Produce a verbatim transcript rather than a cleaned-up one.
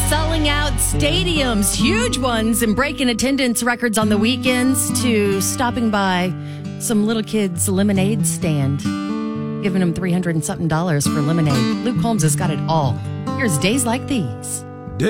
selling out stadiums, huge ones, and breaking attendance records on the weekends, to stopping by some little kids' lemonade stand, giving them three hundred and something dollars for lemonade. Luke Holmes has got it all. Here's Days Like These.